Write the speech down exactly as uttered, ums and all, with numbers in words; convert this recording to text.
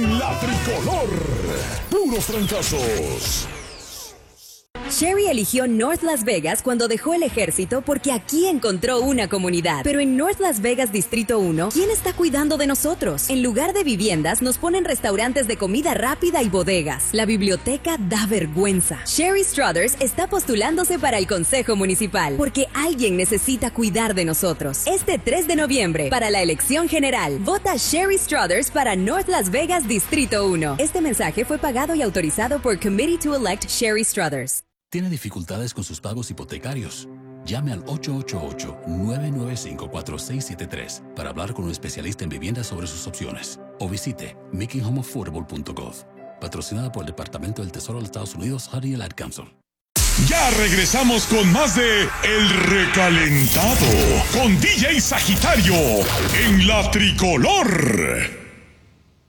en La Tricolor. Puros fracasos. Sherry eligió North Las Vegas cuando dejó el ejército porque aquí encontró una comunidad. Pero en North Las Vegas Distrito uno, ¿quién está cuidando de nosotros? En lugar de viviendas, nos ponen restaurantes de comida rápida y bodegas. La biblioteca da vergüenza. Sherry Struthers está postulándose para el Consejo Municipal porque alguien necesita cuidar de nosotros. Este tres de noviembre, para la elección general, vota Sherry Struthers para North Las Vegas Distrito uno. Este mensaje fue pagado y autorizado por Committee to Elect Sherry Struthers. ¿Tiene dificultades con sus pagos hipotecarios? Llame al ocho ocho ocho, nueve nueve cinco, cuatro seis siete tres para hablar con un especialista en viviendas sobre sus opciones. O visite making home affordable punto gov. Patrocinada por el Departamento del Tesoro de los Estados Unidos, Honey and Ad Council. Ya regresamos con más de El Recalentado con D J Sagitario en La Tricolor.